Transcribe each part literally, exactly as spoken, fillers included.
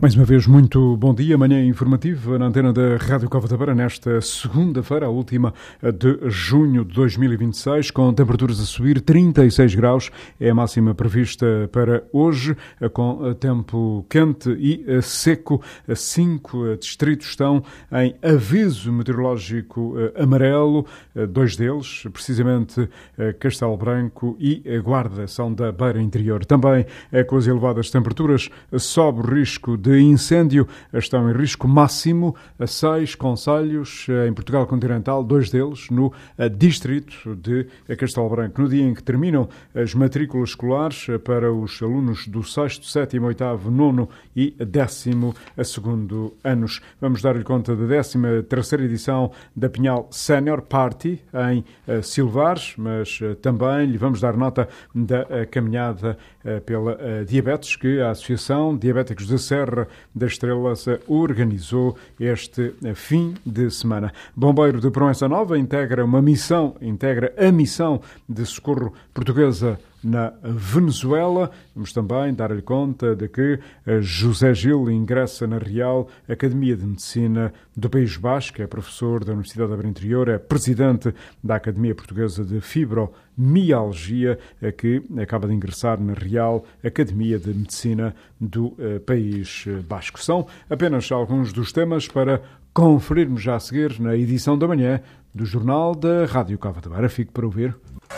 Mais uma vez, muito bom dia. Manhã informativa na antena da Rádio Cova da Beira nesta segunda-feira, a última de junho de dois mil e vinte e seis, com temperaturas a subir, trinta e seis graus, é a máxima prevista para hoje, com tempo quente e seco. Cinco distritos estão em aviso meteorológico amarelo, dois deles, precisamente Castelo Branco e Guarda, são da Beira Interior. Também com as elevadas temperaturas sobe o risco de incêndio, estão em risco máximo a seis concelhos em Portugal continental, dois deles no distrito de Castelo Branco. No dia em que terminam as matrículas escolares para os alunos do sexto, sétimo, oitavo, nono e décimo segundo anos. Vamos dar-lhe conta da décima terceira edição da Pinhal Senior Party em Silvares, mas também lhe vamos dar nota da caminhada pela diabetes que a Associação Diabéticos da Serra da Estrela organizou este fim de semana. Bombeiro de Proença Nova integra uma missão, integra a missão de socorro portuguesa na Venezuela. Vamos também dar-lhe conta de que José Gil ingressa na Real Academia de Medicina do País Basco, é professor da Universidade da Beira Interior, é presidente da Academia Portuguesa de Fibromialgia, que acaba de ingressar na Real Academia de Medicina do País Basco. São apenas alguns dos temas para conferirmos já a seguir na edição da manhã do Jornal da Rádio Cova da Beira. Fique para ouvir.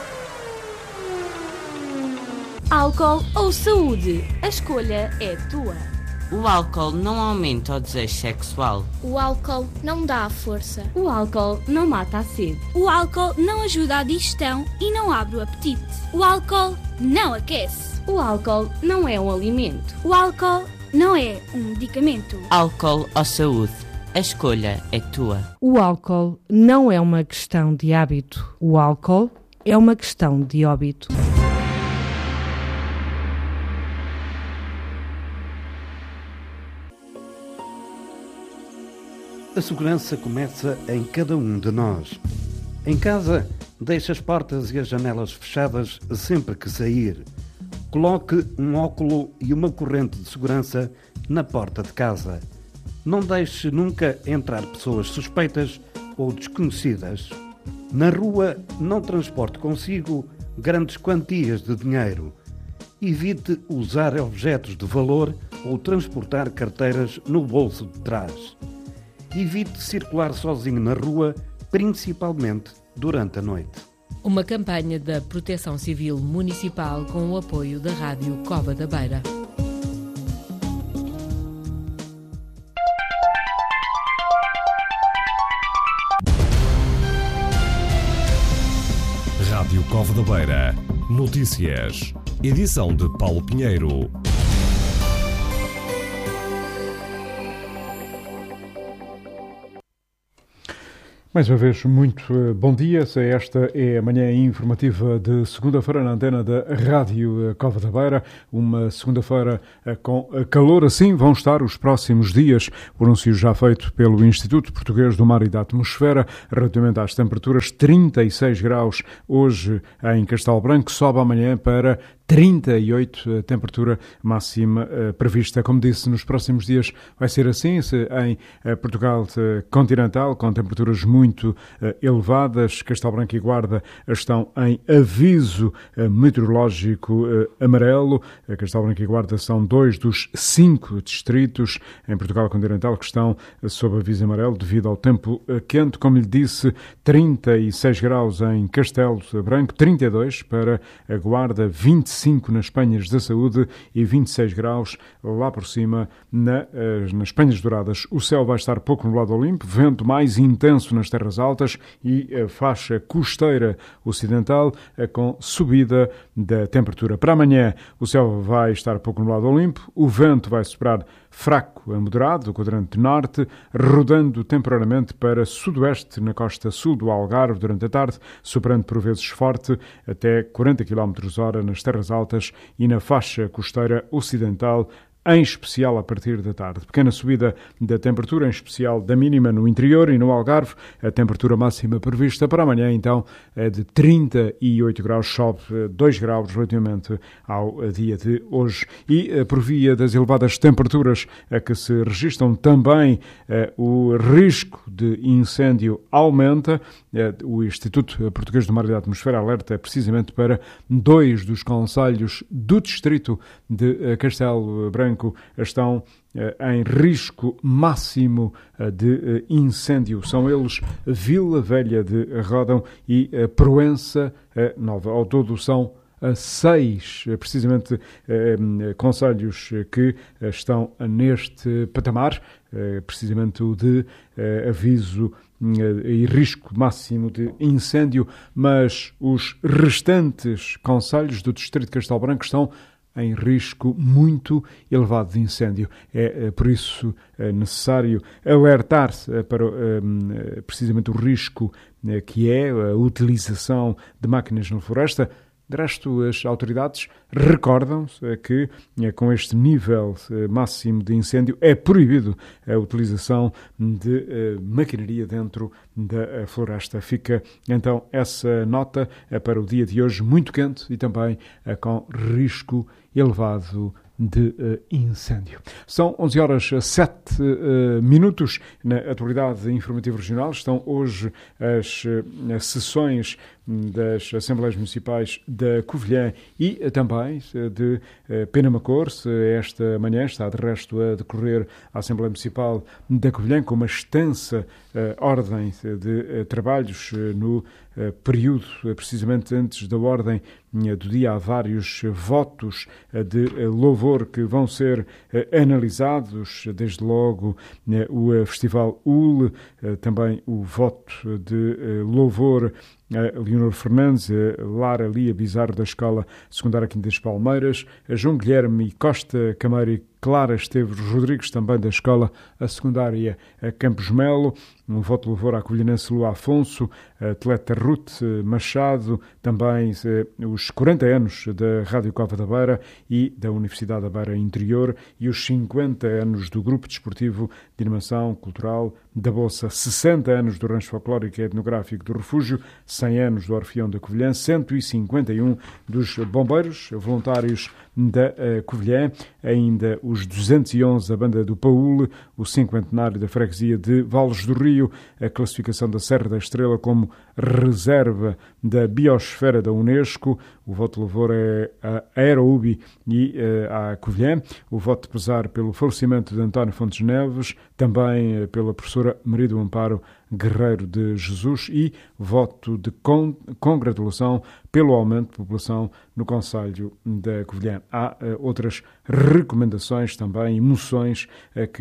Álcool ou saúde? A escolha é tua. O álcool não aumenta o desejo sexual. O álcool não dá a força. O álcool não mata a sede. O álcool não ajuda a digestão e não abre o apetite. O álcool não aquece. O álcool não é um alimento. O álcool não é um medicamento. Álcool ou saúde? A escolha é tua. O álcool não é uma questão de hábito. O álcool é uma questão de óbito. A segurança começa em cada um de nós. Em casa, deixe as portas e as janelas fechadas sempre que sair. Coloque um óculo e uma corrente de segurança na porta de casa. Não deixe nunca entrar pessoas suspeitas ou desconhecidas. Na rua, não transporte consigo grandes quantias de dinheiro. Evite usar objetos de valor ou transportar carteiras no bolso de trás. Evite circular sozinho na rua, principalmente durante a noite. Uma campanha da Proteção Civil Municipal com o apoio da Rádio Cova da Beira. Rádio Cova da Beira. Notícias. Edição de Paulo Pinheiro. Mais uma vez, muito bom dia. Esta é a manhã informativa de segunda-feira na antena da Rádio Cova da Beira. Uma segunda-feira com calor. Assim vão estar os próximos dias. O anúncio já feito pelo Instituto Português do Mar e da Atmosfera relativamente às temperaturas, trinta e seis graus hoje em Castelo Branco, sobe amanhã para trinta e oito, a temperatura máxima uh, prevista. Como disse, nos próximos dias vai ser assim, em uh, Portugal uh, continental, com temperaturas muito uh, elevadas. Castelo Branco e Guarda estão em aviso uh, meteorológico uh, amarelo. Uh, Castelo Branco e Guarda são dois dos cinco distritos em Portugal continental que estão uh, sob aviso amarelo devido ao tempo uh, quente. Como lhe disse, trinta e seis graus em Castelo Branco, trinta e dois para a Guarda, vinte e cinco nas Penhas da Saúde e vinte e seis graus lá por cima na, nas Penhas Douradas. O céu vai estar pouco nublado ao limpo, vento mais intenso nas terras altas e a faixa costeira ocidental com subida da temperatura. Para amanhã o céu vai estar pouco nublado ao limpo, o vento vai soprar fraco a moderado do quadrante norte, rodando temporariamente para sudoeste na costa sul do Algarve durante a tarde, soprando por vezes forte até quarenta quilómetros por hora nas terras altas e na faixa costeira ocidental em especial a partir da tarde. Pequena subida da temperatura, em especial da mínima no interior e no Algarve. A temperatura máxima prevista para amanhã, então, é de trinta e oito graus, sobe dois graus relativamente ao dia de hoje. E por via das elevadas temperaturas a que se registram também, o risco de incêndio aumenta. O Instituto Português do Mar e da Atmosfera alerta precisamente para dois dos concelhos do distrito de Castelo Branco estão em risco máximo de incêndio. São eles Vila Velha de Rodão e Proença Nova. Ao todo são seis, precisamente, concelhos que estão neste patamar, precisamente o de aviso e risco máximo de incêndio, mas os restantes concelhos do distrito de Castelo Branco estão em risco muito elevado de incêndio. É, por isso, necessário alertar-se para precisamente o risco que é a utilização de máquinas na floresta. De resto, as autoridades recordam-se que, com este nível máximo de incêndio, é proibido a utilização de maquinaria dentro da floresta. Fica, então, essa nota para o dia de hoje, muito quente e também com risco elevado de uh, incêndio. São onze horas sete uh, minutos na atualidade informativa regional. Estão hoje as, uh, as sessões das Assembleias Municipais da Covilhã e uh, também uh, de uh, Penamacor. Esta manhã está, de resto, a decorrer a Assembleia Municipal da Covilhã com uma extensa uh, ordem de uh, trabalhos uh, no uh, período, uh, precisamente antes da ordem uh, do dia. Há vários uh, votos uh, de uh, louvor que vão ser uh, analisados, desde logo uh, o uh, Festival U L, uh, também o voto de uh, louvor a Leonor Fernandes, a Lara Lia Bizarro da Escola Secundária Quinta das Palmeiras, a João Guilherme Costa Cameiro e Clara Esteves Rodrigues, também da Escola a Secundária a Campos Melo, um voto de louvor à covilhanense Lua Afonso, a atleta Ruth Machado, também os quarenta anos da Rádio Cova da Beira e da Universidade da Beira Interior e os cinquenta anos do Grupo Desportivo de Animação Cultural da Bolsa, sessenta anos do Rancho Folclórico e Etnográfico do Refúgio, cem anos do Orfeão da Covilhã, cento e cinquenta e um dos bombeiros voluntários da uh, Covilhã, ainda os duzentos e onze da Banda do Paúl, o cinquentenário da freguesia de Vales do Rio, a classificação da Serra da Estrela como reserva da biosfera da Unesco, o voto de louvor é a Aeroubi e uh, à Covilhã, o voto de pesar pelo falecimento de António Fontes Neves, também uh, pela professora Maria do Amparo Guerreiro de Jesus e voto de con- congratulação pelo aumento de população no concelho da Covilhã. Há uh, outras recomendações também e moções uh, que